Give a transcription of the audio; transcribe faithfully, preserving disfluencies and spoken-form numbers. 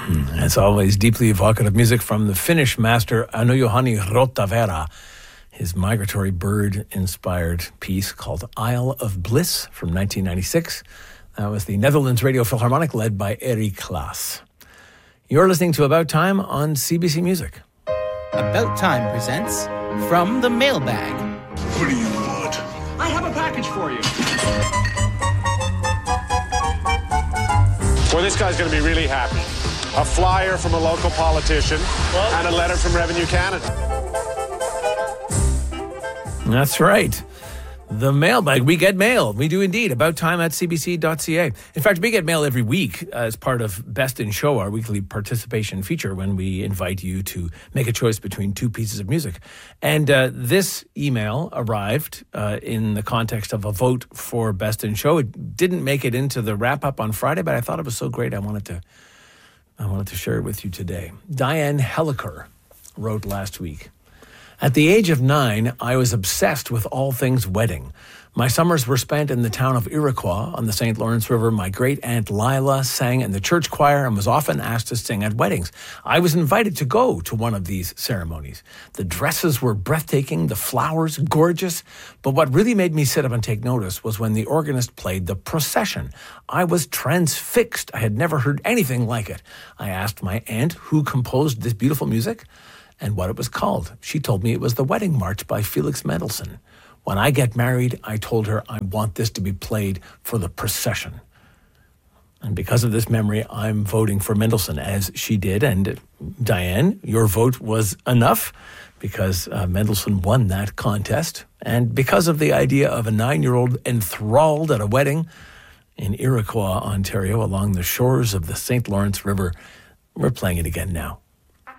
As always, deeply evocative music from the Finnish master Anu Juhani Rottavera. His migratory bird-inspired piece called Isle of Bliss from nineteen ninety-six. That was the Netherlands Radio Philharmonic led by Eric Klaas. You're listening to About Time on C B C Music. About Time presents From the Mailbag. What do you want? I have a package for you. Well, this guy's going to be really happy. A flyer from a local politician what? and a letter from Revenue Canada. That's right. The mailbag. We get mail. We do indeed. About time at c b c dot c a. In fact, we get mail every week as part of Best in Show, our weekly participation feature when we invite you to make a choice between two pieces of music. And uh, this email arrived uh, in the context of a vote for Best in Show. It didn't make it into the wrap-up on Friday, but I thought it was so great I wanted to I wanted to share it with you today. Diane Helliker wrote last week. At the age of nine, I was obsessed with all things wedding. My summers were spent in the town of Iroquois on the Saint Lawrence River. My great-aunt Lila sang in the church choir and was often asked to sing at weddings. I was invited to go to one of these ceremonies. The dresses were breathtaking, the flowers gorgeous, but what really made me sit up and take notice was when the organist played the procession. I was transfixed. I had never heard anything like it. I asked my aunt who composed this beautiful music and what it was called. She told me it was the Wedding March by Felix Mendelssohn. When I get married, I told her I want this to be played for the procession. And because of this memory, I'm voting for Mendelssohn, as she did. And Diane, your vote was enough because uh, Mendelssohn won that contest. And because of the idea of a nine-year-old enthralled at a wedding in Iroquois, Ontario, along the shores of the Saint Lawrence River, we're playing it again now.